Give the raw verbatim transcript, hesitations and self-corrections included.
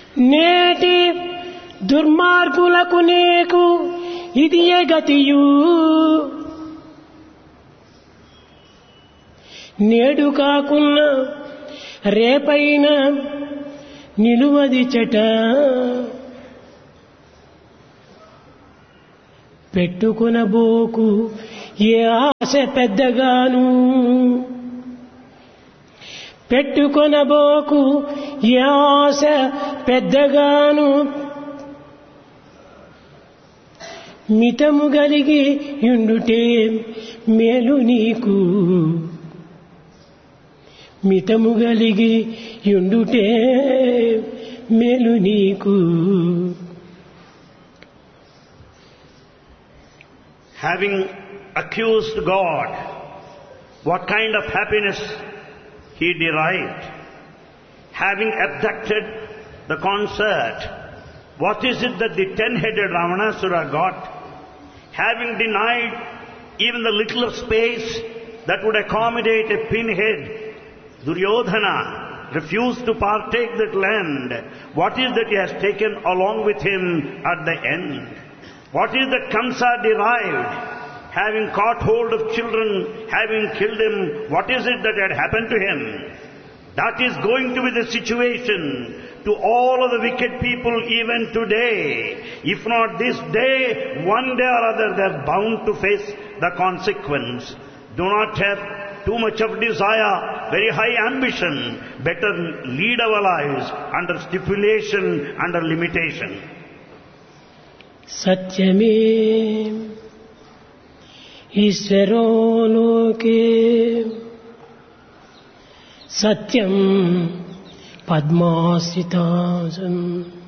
నేటి దుర్మార్గులకు నీకు ఇదియే గతియు. నేడు కాకున్నా రేపైన నిలువది చెట. పెట్టుకొనబోకు ఏ ఆశ పెద్దగాను, పెట్టుకొనబోకు ఏ ఆశ పెద్దగాను. మితము గలిగి యుండుటే మేలు నీకు, మితము గలిగి యుండుటే మేలు నీకు. Having accused God, what kind of happiness he derived? Having abducted the concert, what is it that the ten-headed Ravanasura got? Having denied even the little of space that would accommodate a pinhead, Duryodhana refused to partake that land. What is that he has taken along with him at the end? What is that Kamsa derived? Having caught hold of children, having killed them, what is it that had happened to him? That is going to be the situation to all of the wicked people even today. If not this day, one day or other they are bound to face the consequence. Do not have too much of desire, very high ambition. Better lead our lives under stipulation, under limitation. సత్యమే ఈశ్వరో లోకే, సత్యం పద్మాశ్రితాసం.